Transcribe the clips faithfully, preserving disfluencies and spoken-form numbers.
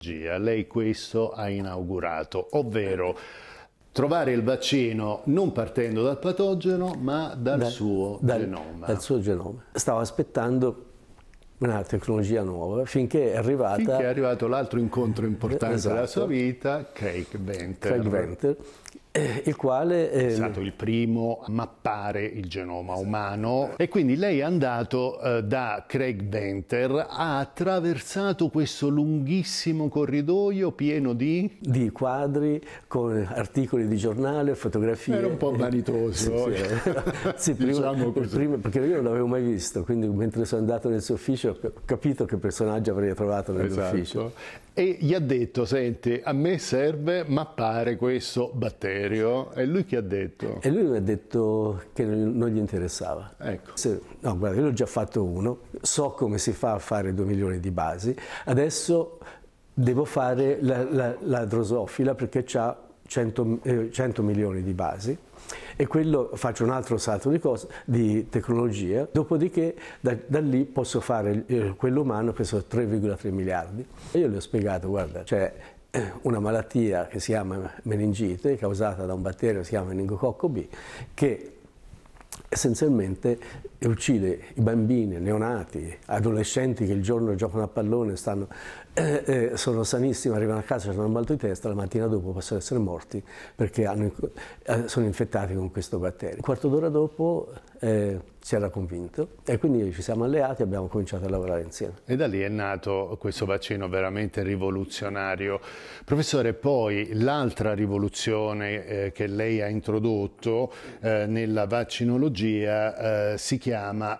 Lei questo ha inaugurato, ovvero trovare il vaccino non partendo dal patogeno ma dal da, suo dal, genoma. Dal suo genoma. Stavo aspettando una tecnologia nuova finché è arrivata... Finché è arrivato l'altro incontro importante esatto. della sua vita, Craig Venter. Craig Venter. Il quale è stato il primo a mappare il genoma umano, e quindi lei è andato eh, da Craig Venter, ha attraversato questo lunghissimo corridoio pieno di... di quadri con articoli di giornale, fotografie. Era un po' vanitoso. Sì, sì. sì, prima, diciamo così. Prima, perché io non l'avevo mai visto, quindi mentre sono andato nel suo ufficio ho capito che personaggio avrei trovato nell'ufficio. Esatto. E gli ha detto: senti, a me serve mappare questo batterio. E lui che ha detto? E lui mi ha detto che non gli interessava. Ecco. Se, no, guarda, io l'ho già fatto uno, so come si fa a fare due milioni di basi, adesso devo fare la, la, la drosofila perché ha cento, eh, cento milioni di basi, e quello faccio un altro salto di, cose, di tecnologia, dopodiché da, da lì posso fare eh, quello umano, che sono tre virgola tre miliardi. E io gli ho spiegato: guarda, c'è una malattia che si chiama meningite, causata da un batterio che si chiama meningococco B, che essenzialmente uccide i bambini, neonati, adolescenti che il giorno giocano a pallone, stanno, eh, eh, sono sanissimi, arrivano a casa, hanno un mal di testa, la mattina dopo possono essere morti perché hanno, eh, sono infettati con questo batterio. Un quarto d'ora dopo eh, si era convinto, e quindi ci siamo alleati e abbiamo cominciato a lavorare insieme. E da lì è nato questo vaccino veramente rivoluzionario. Professore, poi l'altra rivoluzione eh, che lei ha introdotto eh, nella vaccinologia eh, si chiama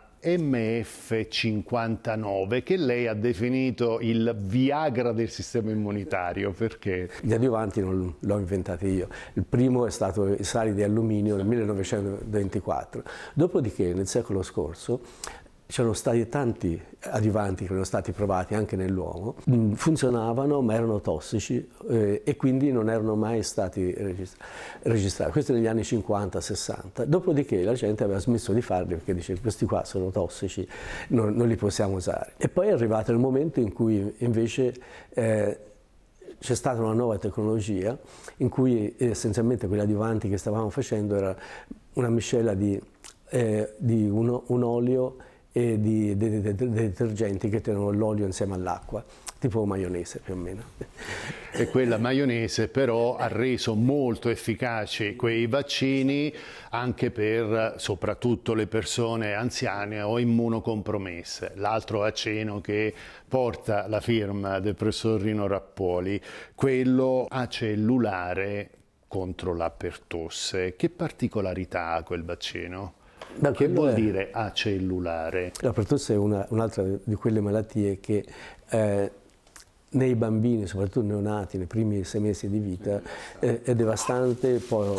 M F cinquantanove, che lei ha definito il Viagra del sistema immunitario. Perché? Gli adiuvanti non l'ho inventati io. Il primo è stato i sali di alluminio nel millenovecentoventiquattro. Dopodiché, nel secolo scorso, c'erano stati tanti adiuvanti che erano stati provati anche nell'uomo, funzionavano ma erano tossici eh, e quindi non erano mai stati registra registrati. Questo negli anni cinquanta sessanta. Dopodiché la gente aveva smesso di farli perché diceva: questi qua sono tossici, non, non li possiamo usare. E poi è arrivato il momento in cui invece eh, c'è stata una nuova tecnologia in cui eh, essenzialmente quegli adiuvanti che stavamo facendo era una miscela di, eh, di uno, un olio e di dei de, de, de detergenti che tengono l'olio insieme all'acqua, tipo maionese più o meno. E quella maionese però ha reso molto efficaci quei vaccini anche per soprattutto le persone anziane o immunocompromesse. L'altro vaccino che porta la firma del professor Rino Rappuoli, quello acellulare contro la pertosse. Che particolarità ha quel vaccino? Da che vuol è... dire acellulare? La pertosse è un'altra un di quelle malattie che eh, nei bambini, soprattutto neonati, nei primi sei mesi di vita, eh, è devastante, può,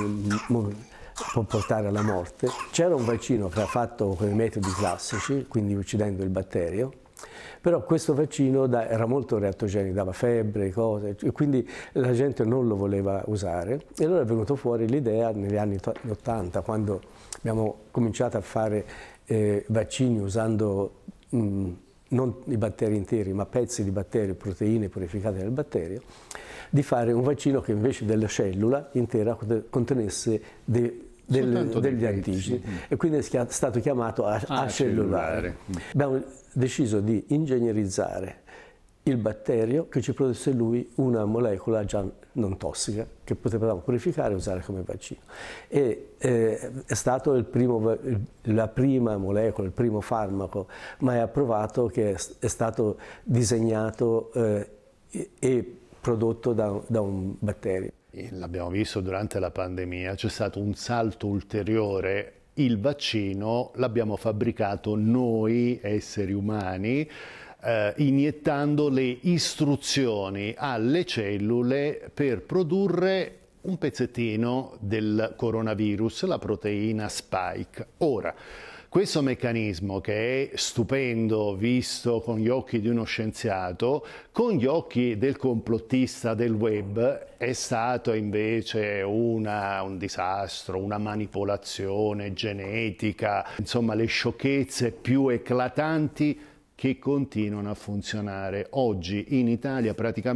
può portare alla morte. C'era un vaccino che era fatto con i metodi classici, quindi uccidendo il batterio, però questo vaccino da, era molto reattogenico, dava febbre, cose, e quindi la gente non lo voleva usare. E allora è venuto fuori l'idea negli anni ottanta, quando abbiamo cominciato a fare eh, vaccini usando mh, non i batteri interi, ma pezzi di batteri, proteine purificate dal batterio, di fare un vaccino che invece della cellula intera contenesse dei Del, degli antigeni, mm. e quindi è stato chiamato acellulare. Mm. Abbiamo deciso di ingegnerizzare il batterio che ci produsse lui una molecola già non tossica che potevamo purificare e usare come vaccino. E eh, è stato il primo, la prima molecola, il primo farmaco mai approvato che è, è stato disegnato eh, e, e prodotto da, da un batterio. L'abbiamo visto durante la pandemia, c'è stato un salto ulteriore. Il vaccino l'abbiamo fabbricato noi esseri umani, eh, iniettando le istruzioni alle cellule per produrre un pezzettino del coronavirus, la proteina spike. Ora, questo meccanismo, che è stupendo visto con gli occhi di uno scienziato, con gli occhi del complottista del web è stato invece una, un disastro, una manipolazione genetica, insomma le sciocchezze più eclatanti che continuano a funzionare. Oggi in Italia praticamente